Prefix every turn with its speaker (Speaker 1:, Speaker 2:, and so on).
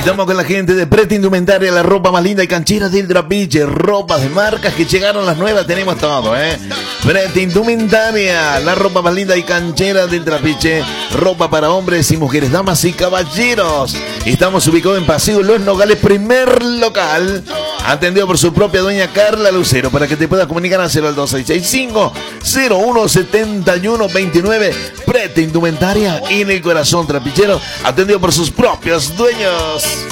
Speaker 1: estamos con la gente de Preta Indumentaria, la ropa más linda y canchera del Trapiche. Ropas de marcas que llegaron las nuevas, tenemos todo, Preta Indumentaria, la ropa más linda y canchera del Trapiche. Ropa para hombres y mujeres, damas y caballeros. Estamos ubicados en Paseo Los Nogales, primer local. Atendido por su propia dueña Carla Lucero. Para que te puedas comunicar, hacerlo al 2665-017129. Preta Indumentaria en el corazón trapichero. Atendido por sus propios dueños.